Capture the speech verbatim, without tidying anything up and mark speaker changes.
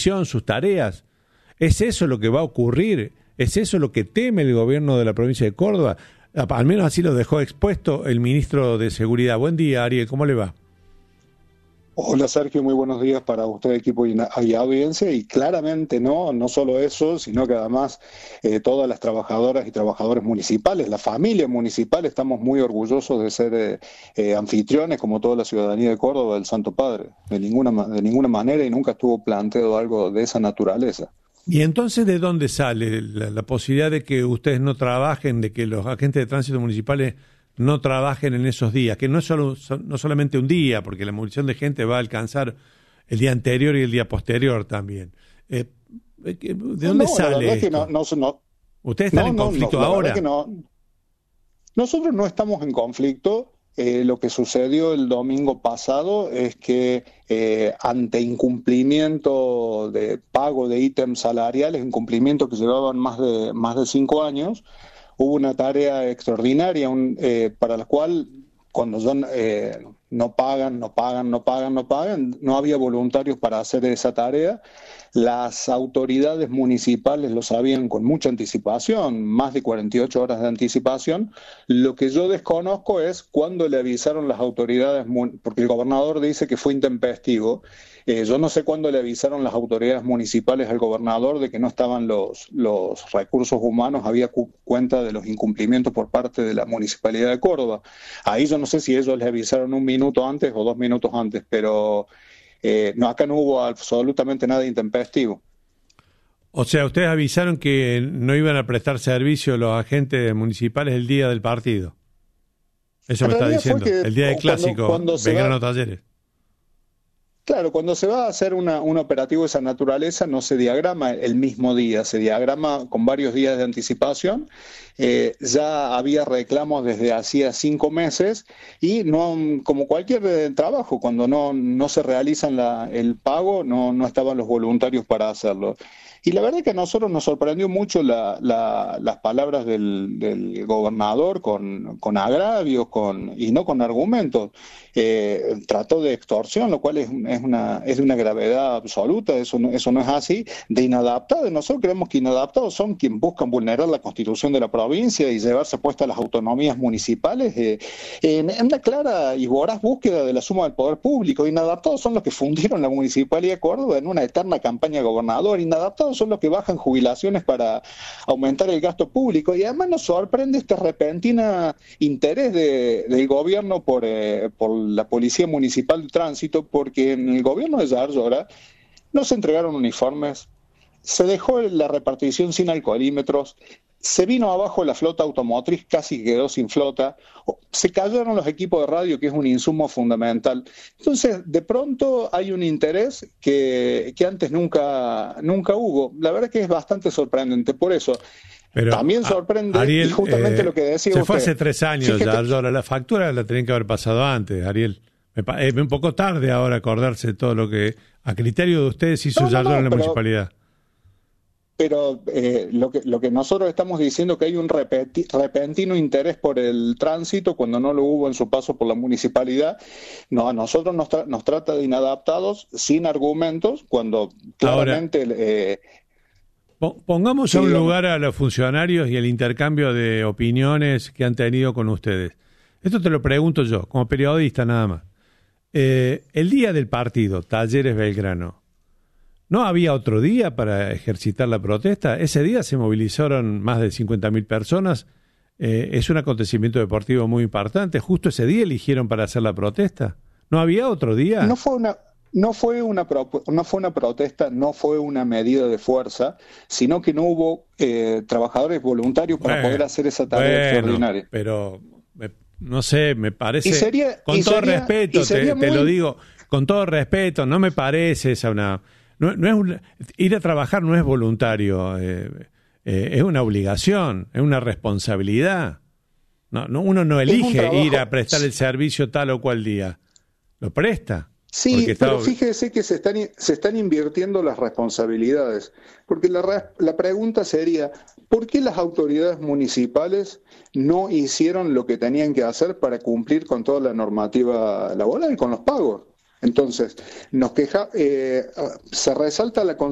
Speaker 1: jurisdicción, sus tareas. ¿Es eso lo que va a ocurrir? ¿Es eso lo que teme el gobierno de la provincia de Córdoba? Al menos así lo dejó expuesto el ministro de Seguridad. Buen día, Ariel, ¿cómo le va?
Speaker 2: Hola Sergio, muy buenos días para usted, equipo y, y audiencia, y claramente no, no solo eso, sino que además eh, todas las trabajadoras y trabajadores municipales, la familia municipal, estamos muy orgullosos de ser eh, eh, anfitriones, como toda la ciudadanía de Córdoba, del Santo Padre, de ninguna, de ninguna manera, y nunca estuvo planteado algo de esa naturaleza.
Speaker 1: ¿Y entonces de dónde sale la, la posibilidad de que ustedes no trabajen, de que los agentes de tránsito municipales no trabajen en esos días? Que no es solo, no solamente un día, porque la movilización de gente va a alcanzar el día anterior y el día posterior también. Eh, ¿De dónde
Speaker 2: no,
Speaker 1: sale esto?
Speaker 2: No, no, no,
Speaker 1: ¿Ustedes están
Speaker 2: no,
Speaker 1: en conflicto
Speaker 2: no,
Speaker 1: ahora?
Speaker 2: Que no. Nosotros no estamos en conflicto. Eh, lo que sucedió el domingo pasado es que eh, ante incumplimiento de pago de ítems salariales, incumplimiento que llevaban más de, más de cinco años, hubo una tarea extraordinaria un, eh, para la cual cuando son, eh, no pagan, no pagan, no pagan, no pagan, no había voluntarios para hacer esa tarea. Las autoridades municipales lo sabían con mucha anticipación, más de cuarenta y ocho horas de anticipación. Lo que yo desconozco es cuándo le avisaron las autoridades, porque el gobernador dice que fue intempestivo. Eh, yo no sé cuándo le avisaron las autoridades municipales al gobernador de que no estaban los, los recursos humanos, había cu cuenta de los incumplimientos por parte de la Municipalidad de Córdoba. Ahí yo no sé si ellos le avisaron un minuto antes o dos minutos antes, pero eh, no, acá no hubo absolutamente nada intempestivo.
Speaker 1: O sea, ustedes avisaron que no iban a prestar servicio los agentes municipales el día del partido. Eso me está diciendo, el día del clásico, Belgrano Talleres.
Speaker 2: Claro, cuando se va a hacer una, un operativo de esa naturaleza no se diagrama el mismo día, se diagrama con varios días de anticipación. Eh, ya había reclamos desde hacía cinco meses y no, como cualquier trabajo, cuando no, no se realiza la, el pago, no, no estaban los voluntarios para hacerlo. Y la verdad es que a nosotros nos sorprendió mucho la, la, las palabras del, del gobernador con, con agravios con, y no con argumentos. Eh, trató de extorsión, lo cual es, es, una, es de una gravedad absoluta, eso no, eso no es así, de inadaptados. Nosotros creemos que inadaptados son quienes buscan vulnerar la Constitución de la provincia y llevarse puestas las autonomías municipales eh, en, en una clara y voraz búsqueda de la suma del poder público. Inadaptados son los que fundieron la Municipalidad de Córdoba en una eterna campaña de gobernador. Inadaptados son los que bajan jubilaciones para aumentar el gasto público, y además nos sorprende este repentino interés de, del gobierno por, eh, por la Policía Municipal de Tránsito, porque en el gobierno de Yarlora no se entregaron uniformes, se dejó la repartición sin alcoholímetros, se vino abajo la flota automotriz, casi quedó sin flota, se cayeron los equipos de radio, que es un insumo fundamental. Entonces, de pronto hay un interés que, que antes nunca, nunca hubo. La verdad es que es bastante sorprendente, por eso.
Speaker 1: Pero,
Speaker 2: también sorprende,
Speaker 1: Ariel,
Speaker 2: y justamente
Speaker 1: eh,
Speaker 2: lo que decía
Speaker 1: se
Speaker 2: usted.
Speaker 1: fue hace tres años ya, ahora la factura la tenían que haber pasado antes, Ariel. Es un poco tarde ahora acordarse de todo lo que, a criterio de ustedes, hizo no, no, no, en la pero... municipalidad.
Speaker 2: Pero eh, lo, que, lo que nosotros estamos diciendo es que hay un repeti, repentino interés por el tránsito cuando no lo hubo en su paso por la municipalidad. No, a nosotros nos, tra nos trata de inadaptados sin argumentos cuando claramente...
Speaker 1: Ahora,
Speaker 2: eh,
Speaker 1: pongamos sí, a un digamos, lugar a los funcionarios y el intercambio de opiniones que han tenido con ustedes. Esto te lo pregunto yo, como periodista nada más. Eh, el día del partido, Talleres Belgrano, ¿no había otro día para ejercitar la protesta? Ese día se movilizaron más de cincuenta mil personas. Eh, es un acontecimiento deportivo muy importante. ¿Justo ese día eligieron para hacer la protesta? ¿No había otro día?
Speaker 2: No fue una, no fue una, no fue una protesta, no fue una medida de fuerza, sino que no hubo eh, trabajadores voluntarios para bueno, poder hacer esa tarea bueno, extraordinaria.
Speaker 1: Pero, me, no sé, me parece...
Speaker 2: Y sería,
Speaker 1: con
Speaker 2: y
Speaker 1: todo
Speaker 2: sería,
Speaker 1: respeto,
Speaker 2: y sería
Speaker 1: te,
Speaker 2: muy...
Speaker 1: te lo digo, con todo respeto, no me parece esa una... No, no es un, ir a trabajar no es voluntario, eh, eh, es una obligación, es una responsabilidad. No, no, uno no elige ir a prestar el servicio tal o cual día, lo presta.
Speaker 2: Sí, pero está... fíjese que se están, se están invirtiendo las responsabilidades, porque la, la pregunta sería, ¿por qué las autoridades municipales no hicieron lo que tenían que hacer para cumplir con toda la normativa laboral, con los pagos? Entonces, nos queja, eh, se resalta la